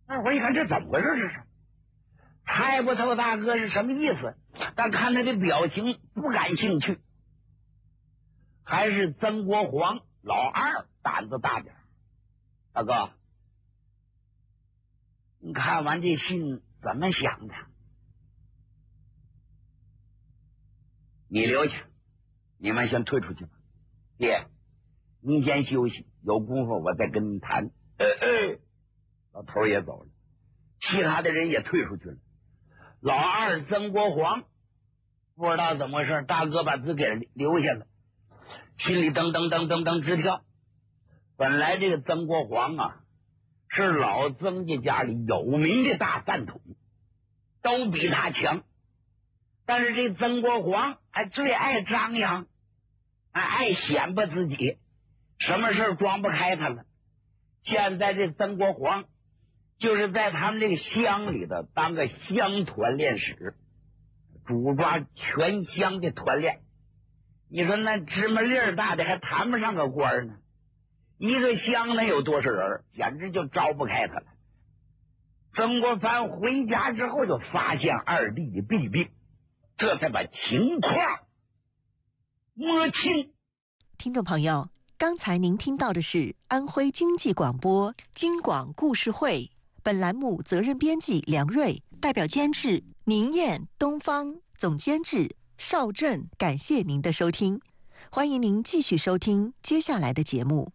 二虎一看这怎么回事？这是猜不透大哥是什么意思，但看他的表情不感兴趣。还是曾国煌老二胆子大点。大哥，你看完这信怎么想的？你留下，你们先退出去吧。爹，您先休息，有功夫我再跟你谈。老头也走了，其他的人也退出去了。老二曾国煌不知道怎么回事，大哥把字给留下了，心里噔噔噔噔噔直跳。本来这个曾国煌啊，是老曾家里有名的大饭桶，都比他强。但是这曾国煌还最爱张扬，爱显摆自己，什么事装不开他了。现在这曾国煌就是在他们这个乡里的当个乡团练使，主抓全乡的团练。你说那芝麻粒儿大的还谈不上个官呢，一个乡能有多少人，简直就招不开他了。曾国藩回家之后就发现二弟的弊病，这才把情况摸清。 听众朋友，刚才您听到的是安徽经济广播京广故事会，本栏目责任编辑梁瑞，代表监制宁燕、东方，总监制邵振。感谢您的收听，欢迎您继续收听接下来的节目。